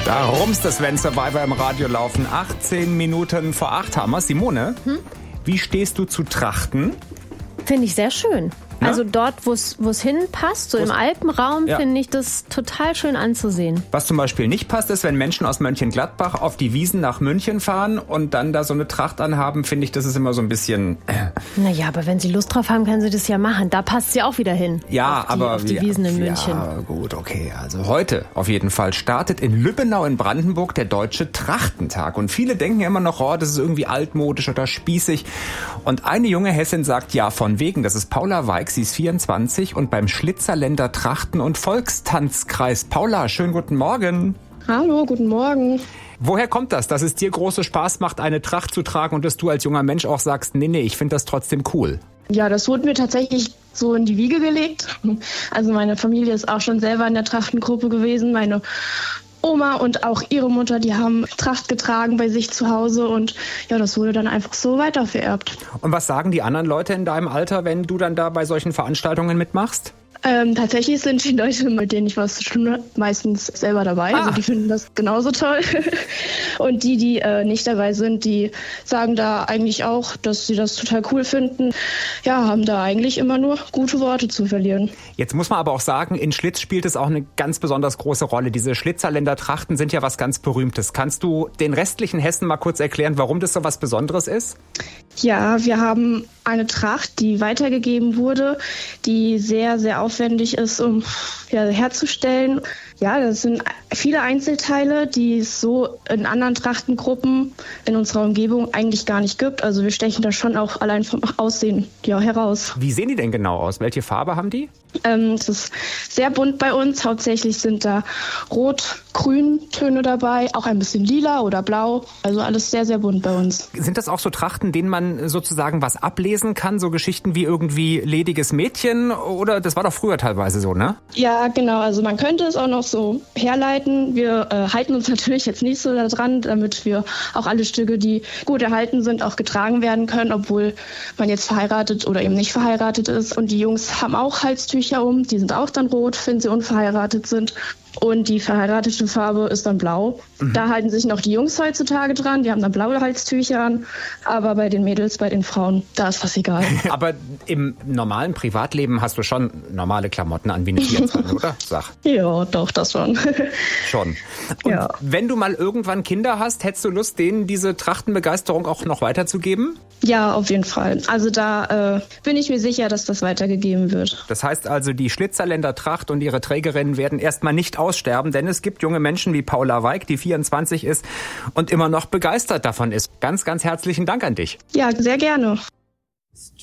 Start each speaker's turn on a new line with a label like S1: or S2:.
S1: Da rumst es, wenn Survivor im Radio laufen. 18 Minuten vor 8 haben wir. Simone, wie stehst du zu Trachten?
S2: Finde ich sehr schön.
S1: Na?
S2: Also dort, wo es hinpasst, so im Alpenraum,
S1: Ja.
S2: finde ich das total schön anzusehen.
S1: Was zum Beispiel nicht passt, ist, wenn Menschen aus Mönchengladbach auf die Wiesn nach München fahren und dann da so eine Tracht anhaben, finde ich, das ist immer so ein bisschen...
S2: Naja, aber wenn Sie Lust drauf haben, können Sie das ja machen. Da passt sie auch wieder hin.
S1: Ja,
S2: auf die Wiesn in München.
S1: Ja, gut, okay. Also heute auf jeden Fall startet in Lübbenau in Brandenburg der Deutsche Trachtentag. Und viele denken immer noch, oh, das ist irgendwie altmodisch oder spießig. Und eine junge Hessin sagt ja von wegen, das ist Paula Weig, sie ist 24 und beim Schlitzerländer Trachten- und Volkstanzkreis. Paula, schönen guten Morgen.
S3: Hallo, guten Morgen.
S1: Woher kommt das, dass es dir großen Spaß macht, eine Tracht zu tragen und dass du als junger Mensch auch sagst, nee, ich finde das trotzdem cool?
S3: Ja, das wurde mir tatsächlich so in die Wiege gelegt. Also meine Familie ist auch schon selber in der Trachtengruppe gewesen. Meine Oma und auch ihre Mutter, die haben Tracht getragen bei sich zu Hause und ja, das wurde dann einfach so weitervererbt.
S1: Und was sagen die anderen Leute in deinem Alter, wenn du dann da bei solchen Veranstaltungen mitmachst?
S3: Tatsächlich sind die Leute, mit denen ich was zu tun habe, meistens selber dabei. Also die finden das genauso toll. Und die nicht dabei sind, die sagen da eigentlich auch, dass sie das total cool finden. Ja, haben da eigentlich immer nur gute Worte zu verlieren.
S1: Jetzt muss man aber auch sagen, in Schlitz spielt es auch eine ganz besonders große Rolle. Diese Schlitzerländer Trachten sind ja was ganz Berühmtes. Kannst du den restlichen Hessen mal kurz erklären, warum das so was Besonderes ist?
S3: Ja, wir haben eine Tracht, die weitergegeben wurde, die sehr, sehr aufwendig ist, um herzustellen. Ja, das sind viele Einzelteile, die es so in anderen Trachtengruppen in unserer Umgebung eigentlich gar nicht gibt. Also wir stechen da schon auch allein vom Aussehen heraus.
S1: Wie sehen die denn genau aus? Welche Farbe haben die?
S3: Es ist sehr bunt bei uns. Hauptsächlich sind da Rot-Grün-Töne dabei, auch ein bisschen lila oder blau. Also alles sehr, sehr bunt bei uns.
S1: Sind das auch so Trachten, denen man sozusagen was ablesen kann? So Geschichten wie irgendwie lediges Mädchen? Oder das war doch früher teilweise so, ne?
S3: Ja, genau. Also man könnte es auch noch so herleiten. Wir halten uns natürlich jetzt nicht so daran, damit wir auch alle Stücke, die gut erhalten sind, auch getragen werden können, obwohl man jetzt verheiratet oder eben nicht verheiratet ist. Und die Jungs haben auch Halstücher um. Die sind auch dann rot, wenn sie unverheiratet sind. Und die verheiratete Farbe ist dann blau. Da halten sich noch die Jungs heutzutage dran. Die haben dann blaue Halstücher an. Aber bei den Mädels, bei den Frauen, da ist was egal.
S1: Aber im normalen Privatleben hast du schon normale Klamotten an wie eine 24, oder? Sag.
S3: Ja, doch, das schon.
S1: Schon. Und
S3: Ja.
S1: wenn du mal irgendwann Kinder hast, hättest du Lust, denen diese Trachtenbegeisterung auch noch weiterzugeben?
S3: Ja, auf jeden Fall. Also da bin ich mir sicher, dass das weitergegeben wird.
S1: Das heißt also, die Schlitzerländer Tracht und ihre Trägerinnen werden erstmal nicht aussterben, denn es gibt junge Menschen wie Paula Weig, die 24 ist und immer noch begeistert davon ist. Ganz, ganz herzlichen Dank an dich.
S3: Ja, sehr gerne.